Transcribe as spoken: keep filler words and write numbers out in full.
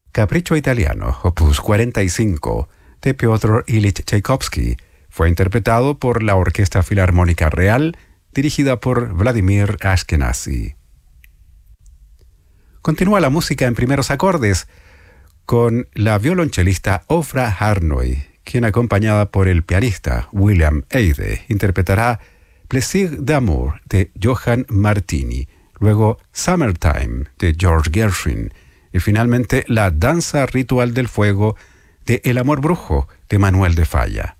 Capricho Italiano, opus cuarenta y cinco, de Piotr Ilich Tchaikovsky, fue interpretado por la Orquesta Filarmónica Real, dirigida por Vladimir Ashkenazy. Continúa la música en primeros acordes con la violonchelista Ofra Harnoy, quien, acompañada por el pianista William Eide, interpretará Plaisir d'amour de Johann Martini, luego Summertime de George Gershwin y finalmente la Danza Ritual del Fuego de El Amor Brujo de Manuel de Falla.